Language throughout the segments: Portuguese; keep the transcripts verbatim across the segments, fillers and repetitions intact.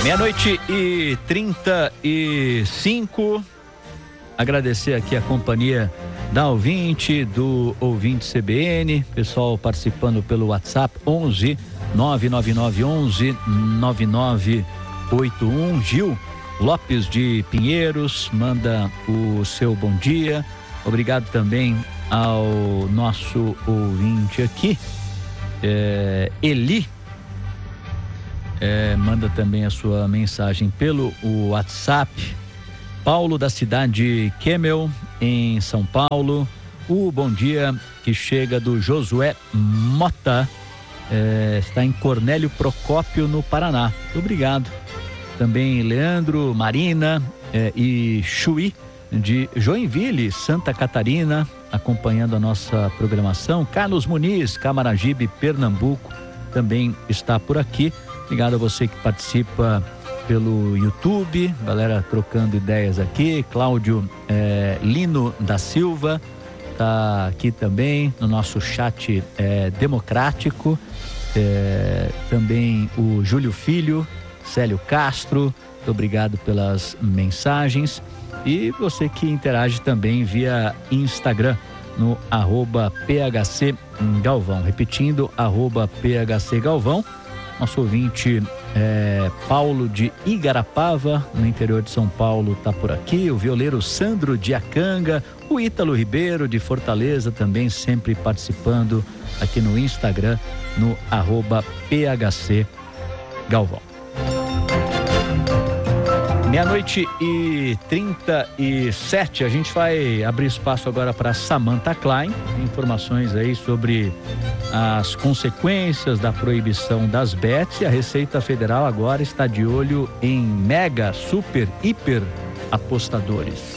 Meia-noite e trinta e cinco. Agradecer aqui a companhia da ouvinte, do ouvinte C B N, pessoal participando pelo WhatsApp onze nove nove nove onze nove nove oito um. Gil Lopes de Pinheiros manda o seu bom dia. Obrigado também ao nosso ouvinte aqui, é, Eli. É, manda também a sua mensagem pelo WhatsApp. Paulo da cidade Kemel, em São Paulo. O bom dia que chega do Josué Mota, é, está em Cornélio Procópio, no Paraná. Muito obrigado. Também Leandro, Marina é, e Chuí de Joinville, Santa Catarina, acompanhando a nossa programação. Carlos Muniz, Camaragibe, Pernambuco, também está por aqui. Obrigado a você que participa pelo YouTube, galera trocando ideias aqui. Cláudio é, Lino da Silva está aqui também no nosso chat é, democrático. É, também o Júlio Filho, Célio Castro, muito obrigado pelas mensagens. E você que interage também via Instagram no arroba P H C Galvão. Repetindo, arroba P H C Galvão. Nosso ouvinte é, Paulo de Igarapava, no interior de São Paulo, está por aqui. O violeiro Sandro de Acanga, o Ítalo Ribeiro de Fortaleza também sempre participando aqui no Instagram, no arroba P H C Galvão. Meia-noite e trinta e sete, a gente vai abrir espaço agora para Samantha Klein, informações aí sobre as consequências da proibição das bets. E a Receita Federal agora está de olho em mega, super, hiper apostadores.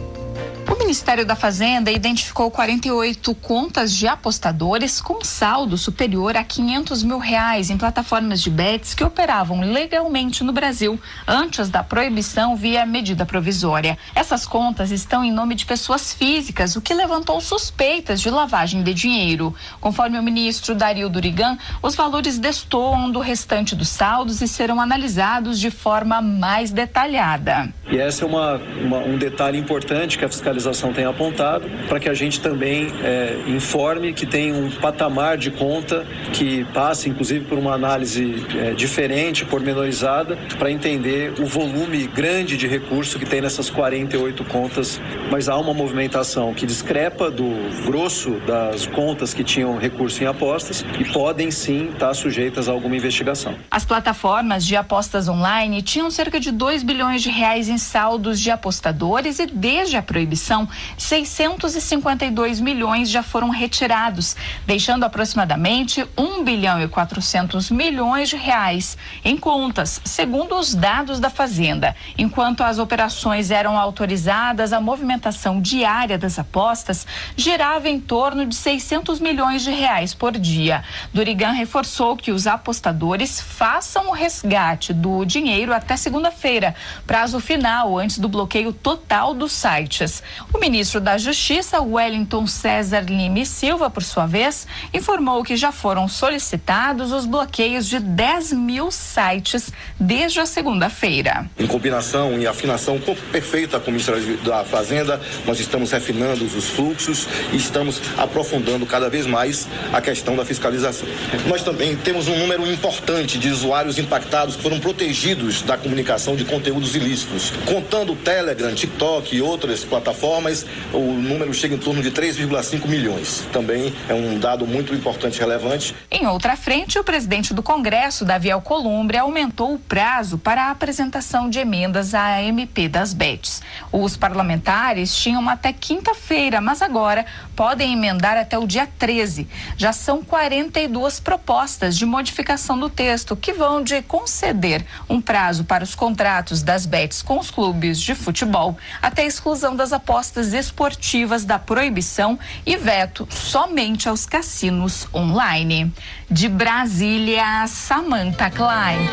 O Ministério da Fazenda identificou quarenta e oito contas de apostadores com saldo superior a quinhentos mil reais em plataformas de bets que operavam legalmente no Brasil antes da proibição via medida provisória. Essas contas estão em nome de pessoas físicas, o que levantou suspeitas de lavagem de dinheiro. Conforme o ministro Dario Durigan, os valores destoam do restante dos saldos e serão analisados de forma mais detalhada. E esse é uma, uma, um detalhe importante que a fiscalização tem apontado, para que a gente também é, informe que tem um patamar de conta que passa, inclusive, por uma análise é, diferente, pormenorizada, para entender o volume grande de recurso que tem nessas quarenta e oito contas. Mas há uma movimentação que discrepa do grosso das contas que tinham recurso em apostas e podem sim estar sujeitas a alguma investigação. As plataformas de apostas online tinham cerca de dois bilhões de reais em saldos de apostadores e, desde a proibição, seiscentos e cinquenta e dois milhões já foram retirados, deixando aproximadamente um bilhão e quatrocentos milhões de reais em contas, segundo os dados da Fazenda. Enquanto as operações eram autorizadas, a movimentação diária das apostas girava em torno de seiscentos milhões de reais por dia. Durigan reforçou que os apostadores façam o resgate do dinheiro até segunda-feira, prazo final antes do bloqueio total dos sites. O ministro da Justiça, Wellington César Lima Silva, por sua vez, informou que já foram solicitados os bloqueios de dez mil sites desde a segunda-feira. Em combinação e afinação perfeita com o Ministério da Fazenda, nós estamos refinando os fluxos e estamos aprofundando cada vez mais a questão da fiscalização. Nós também temos um número importante de usuários impactados que foram protegidos da comunicação de conteúdos ilícitos. Contando o Telegram, TikTok e outras plataformas, o número chega em torno de três vírgula cinco milhões. Também é um dado muito importante e relevante. Em outra frente, o presidente do Congresso, Davi Alcolumbre, aumentou o prazo para a apresentação de emendas à M P das bets. Os parlamentares tinham até quinta-feira, mas agora podem emendar até o dia treze. Já são quarenta e duas propostas de modificação do texto, que vão de conceder um prazo para os contratos das bets com os clubes de futebol até a exclusão das apostas esportivas da proibição e veto somente aos cassinos online. De Brasília, Samantha Klein.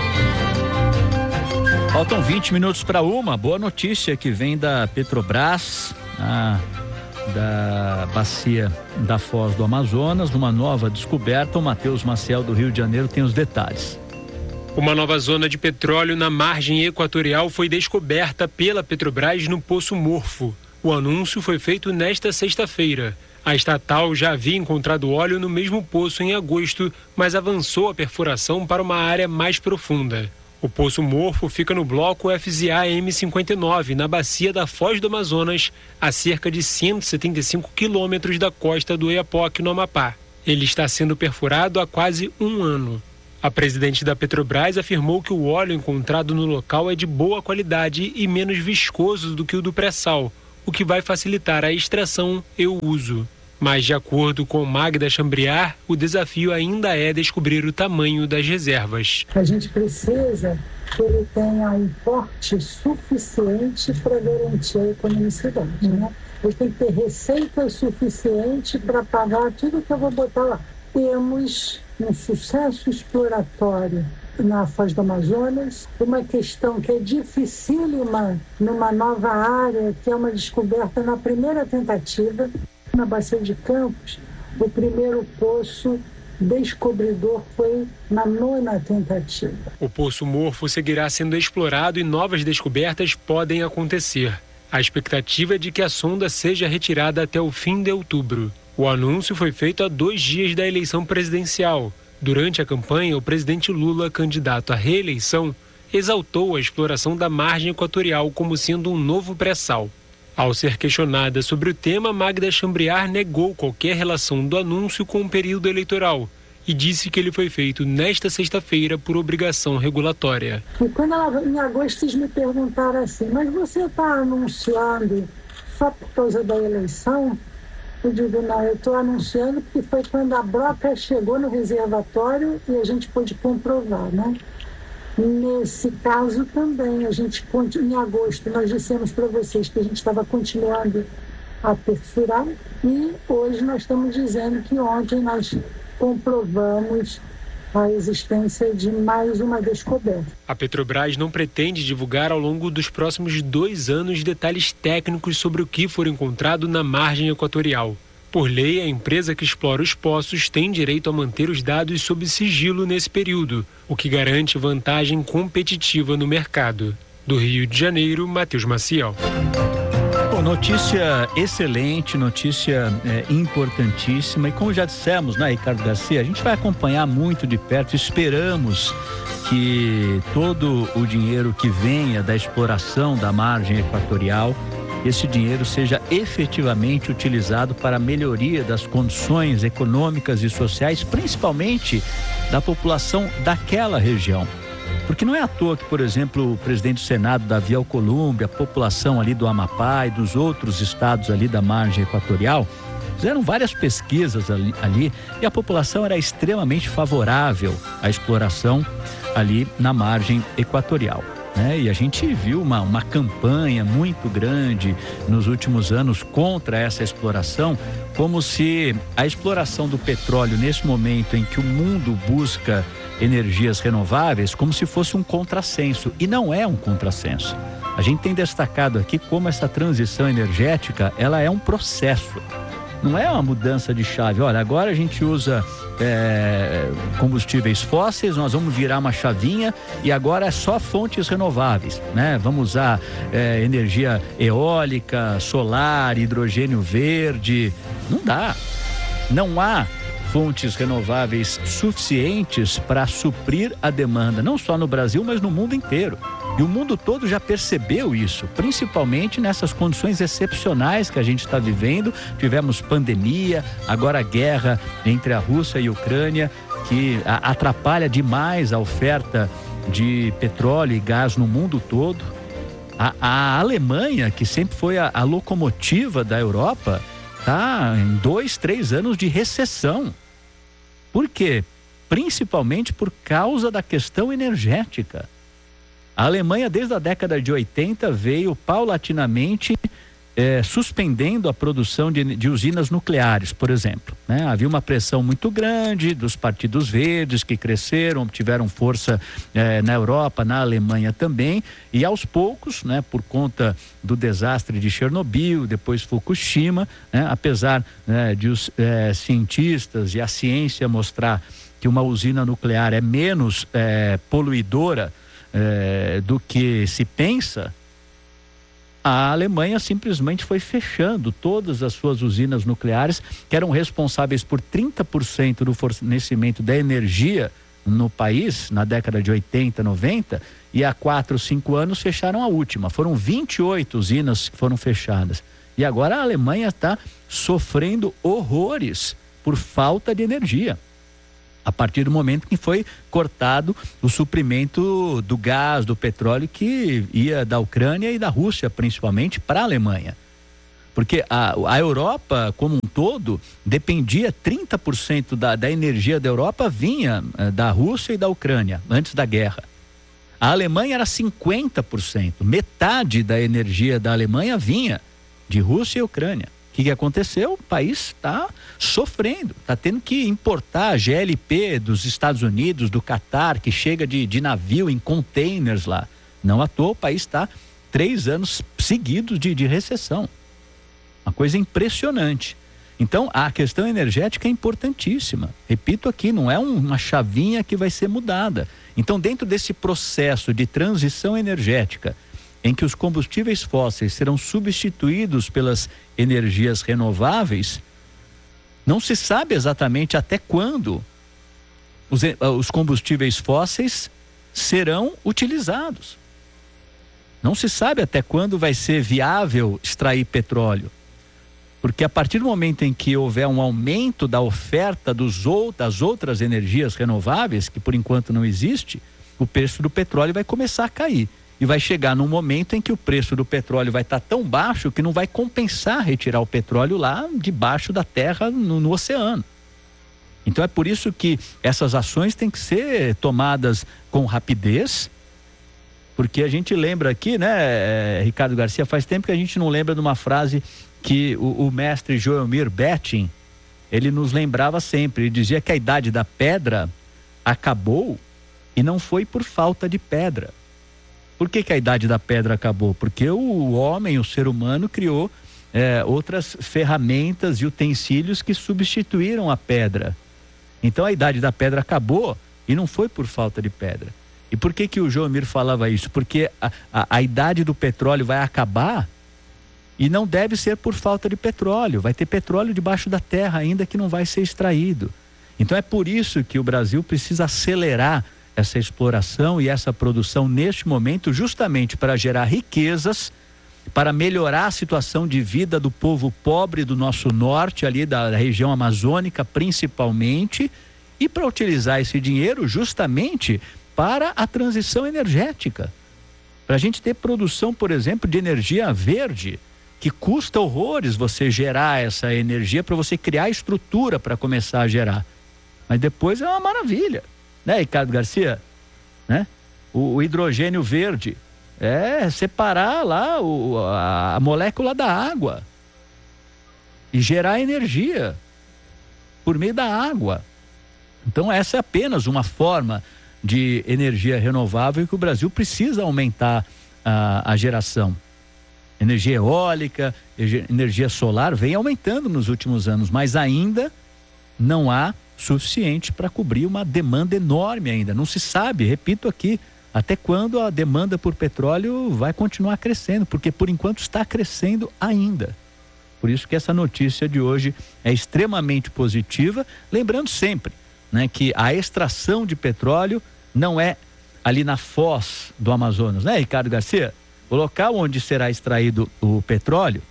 Faltam vinte minutos para uma. Boa notícia que vem da Petrobras, a, da bacia da Foz do Amazonas, numa nova descoberta. O Matheus Maciel, do Rio de Janeiro, tem os detalhes. Uma nova zona de petróleo na margem equatorial foi descoberta pela Petrobras no Poço Morfo. O anúncio foi feito nesta sexta-feira. A estatal já havia encontrado óleo no mesmo poço em agosto, mas avançou a perfuração para uma área mais profunda. O Poço Morfo fica no bloco F Z A M cinquenta e nove, na bacia da Foz do Amazonas, a cerca de cento e setenta e cinco quilômetros da costa do Oiapoque, no Amapá. Ele está sendo perfurado há quase um ano. A presidente da Petrobras afirmou que o óleo encontrado no local é de boa qualidade e menos viscoso do que o do pré-sal, o que vai facilitar a extração e o uso. Mas, de acordo com Magda Chambriard, o desafio ainda é descobrir o tamanho das reservas. A gente precisa que ele tenha um porte suficiente para garantir a economicidade, né? Ele tem que ter receita suficiente para pagar tudo que eu vou botar lá. Temos um sucesso exploratório na Foz do Amazonas, uma questão que é dificílima numa nova área, que é uma descoberta na primeira tentativa. Na Bacia de Campos, o primeiro poço descobridor foi na nona tentativa. O Poço Morfo seguirá sendo explorado e novas descobertas podem acontecer. A expectativa é de que a sonda seja retirada até o fim de outubro. O anúncio foi feito a dois dias da eleição presidencial. Durante a campanha, o presidente Lula, candidato à reeleição, exaltou a exploração da margem equatorial como sendo um novo pré-sal. Ao ser questionada sobre o tema, Magda Chambriard negou qualquer relação do anúncio com o período eleitoral e disse que ele foi feito nesta sexta-feira por obrigação regulatória. E quando ela, em agosto, vocês me perguntaram assim, mas você está anunciando só por causa da eleição? Eu digo, não, eu estou anunciando porque foi quando a broca chegou no reservatório e a gente pôde comprovar, né? Nesse caso também, a gente, em agosto, nós dissemos para vocês que a gente estava continuando a perfurar e hoje nós estamos dizendo que ontem nós comprovamos a existência de mais uma descoberta. A Petrobras não pretende divulgar ao longo dos próximos dois anos detalhes técnicos sobre o que for encontrado na margem equatorial. Por lei, a empresa que explora os poços tem direito a manter os dados sob sigilo nesse período, o que garante vantagem competitiva no mercado. Do Rio de Janeiro, Matheus Maciel. Bom, notícia excelente, notícia é, importantíssima. E como já dissemos, né, Ricardo Garcia, a gente vai acompanhar muito de perto, esperamos que todo o dinheiro que venha da exploração da margem equatorial, esse dinheiro seja efetivamente utilizado para a melhoria das condições econômicas e sociais, principalmente da população daquela região. Porque não é à toa que, por exemplo, o presidente do Senado, Davi Alcolumbre, a população ali do Amapá e dos outros estados ali da margem equatorial, fizeram várias pesquisas ali, ali e a população era extremamente favorável à exploração ali na margem equatorial. É, e a gente viu uma, uma campanha muito grande nos últimos anos contra essa exploração, como se a exploração do petróleo nesse momento em que o mundo busca energias renováveis, como se fosse um contrassenso, e não é um contrassenso. A gente tem destacado aqui como essa transição energética, ela é um processo. Não é uma mudança de chave. Olha, agora a gente usa é, combustíveis fósseis, nós vamos virar uma chavinha e agora é só fontes renováveis, né? Vamos usar é, energia eólica, solar, hidrogênio verde. Não dá. Não há fontes renováveis suficientes para suprir a demanda, não só no Brasil, mas no mundo inteiro. E o mundo todo já percebeu isso, principalmente nessas condições excepcionais que a gente está vivendo. Tivemos pandemia, agora a guerra entre a Rússia e a Ucrânia, que atrapalha demais a oferta de petróleo e gás no mundo todo. A, a Alemanha, que sempre foi a, a locomotiva da Europa, está em dois, três anos de recessão. Por quê? Principalmente por causa da questão energética. A Alemanha, desde a década de oitenta, veio paulatinamente é, suspendendo a produção de, de usinas nucleares, por exemplo. Né? Havia uma pressão muito grande dos partidos verdes que cresceram, tiveram força é, na Europa, na Alemanha também, e aos poucos, né, por conta do desastre de Chernobyl, depois Fukushima, né, apesar né, de os é, cientistas e a ciência mostrar que uma usina nuclear é menos é, poluidora é, do que se pensa, a Alemanha simplesmente foi fechando todas as suas usinas nucleares, que eram responsáveis por trinta por cento do fornecimento da energia no país, na década de oitenta, noventa, e há quatro, cinco anos fecharam a última. Foram vinte e oito usinas que foram fechadas. E agora a Alemanha está sofrendo horrores por falta de energia, a partir do momento que foi cortado o suprimento do gás, do petróleo que ia da Ucrânia e da Rússia, principalmente, para a Alemanha. Porque a, a Europa, como um todo, dependia, trinta por cento da, da energia da Europa vinha eh, da Rússia e da Ucrânia, antes da guerra. A Alemanha era cinquenta por cento, metade da energia da Alemanha vinha de Rússia e Ucrânia. O que, que aconteceu? O país está sofrendo, está tendo que importar G L P dos Estados Unidos, do Catar, que chega de, de navio em containers lá. Não à toa, o país está três anos seguidos de, de recessão. Uma coisa impressionante. Então, a questão energética é importantíssima. Repito aqui, não é um, uma chavinha que vai ser mudada. Então, dentro desse processo de transição energética, em que os combustíveis fósseis serão substituídos pelas energias renováveis, não se sabe exatamente até quando os, os combustíveis fósseis serão utilizados. Não se sabe até quando vai ser viável extrair petróleo. Porque a partir do momento em que houver um aumento da oferta dos ou, das outras energias renováveis, que por enquanto não existe, o preço do petróleo vai começar a cair. E vai chegar num momento em que o preço do petróleo vai estar tão baixo que não vai compensar retirar o petróleo lá debaixo da terra, no, no oceano. Então é por isso que essas ações têm que ser tomadas com rapidez, porque a gente lembra aqui, né, Ricardo Garcia, faz tempo que a gente não lembra de uma frase que o, o mestre Joelmir Betting, ele nos lembrava sempre. Ele dizia que a idade da pedra acabou e não foi por falta de pedra. Por que que a idade da pedra acabou? Porque o homem, o ser humano, criou é, outras ferramentas e utensílios que substituíram a pedra. Então a idade da pedra acabou e não foi por falta de pedra. E por que que o Joelmir falava isso? Porque a, a, a idade do petróleo vai acabar e não deve ser por falta de petróleo. Vai ter petróleo debaixo da terra ainda que não vai ser extraído. Então é por isso que o Brasil precisa acelerar essa exploração e essa produção neste momento, justamente para gerar riquezas, para melhorar a situação de vida do povo pobre do nosso norte, ali da, da região amazônica principalmente, e para utilizar esse dinheiro justamente para a transição energética. Para a gente ter produção, por exemplo, de energia verde, que custa horrores você gerar essa energia para você criar estrutura para começar a gerar. Mas depois é uma maravilha. Né, Ricardo Garcia? Né? O, o hidrogênio verde é separar lá o, a, a molécula da água e gerar energia por meio da água. Então essa é apenas uma forma de energia renovável que o Brasil precisa aumentar a, a geração. Energia eólica, energia solar vem aumentando nos últimos anos, mas ainda não há suficiente para cobrir uma demanda enorme ainda. Não se sabe, repito aqui, até quando a demanda por petróleo vai continuar crescendo, porque por enquanto está crescendo ainda. Por isso que essa notícia de hoje é extremamente positiva, lembrando sempre, né, que a extração de petróleo não é ali na foz do Amazonas, né, Ricardo Garcia? O local onde será extraído o petróleo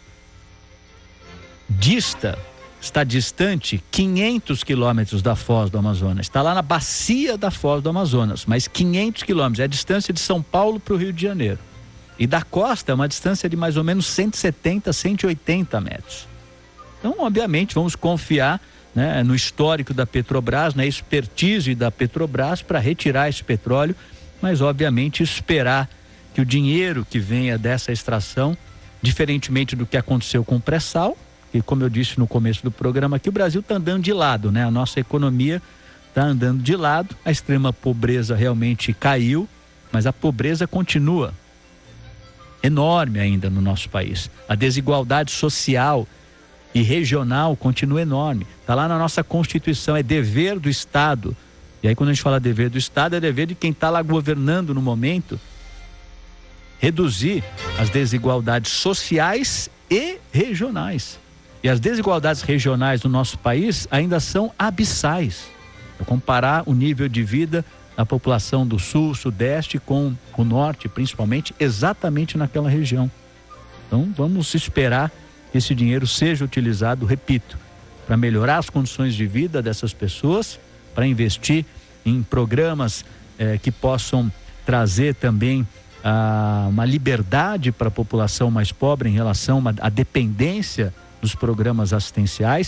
dista está distante quinhentos quilômetros da Foz do Amazonas. Está lá na bacia da Foz do Amazonas, mas quinhentos quilômetros. É a distância de São Paulo para o Rio de Janeiro. E da costa é uma distância de mais ou menos cento e setenta, cento e oitenta metros. Então, obviamente, vamos confiar, né, no histórico da Petrobras, na expertise da Petrobras para retirar esse petróleo, mas, obviamente, esperar que o dinheiro que venha dessa extração, diferentemente do que aconteceu com o pré-sal, e como eu disse no começo do programa aqui, o Brasil está andando de lado, né? A nossa economia está andando de lado, a extrema pobreza realmente caiu, mas a pobreza continua enorme ainda no nosso país. A desigualdade social e regional continua enorme. Está lá na nossa Constituição, é dever do Estado E aí quando a gente fala dever do Estado, é dever de quem está lá governando no momento, reduzir as desigualdades sociais e regionais. E as desigualdades regionais no nosso país ainda são abissais. É comparar o nível de vida da população do sul, sudeste com o norte, principalmente, exatamente naquela região. Então vamos esperar que esse dinheiro seja utilizado, repito, para melhorar as condições de vida dessas pessoas, para investir em programas eh, que possam trazer também ah, uma liberdade para a população mais pobre em relação à dependência dos programas assistenciais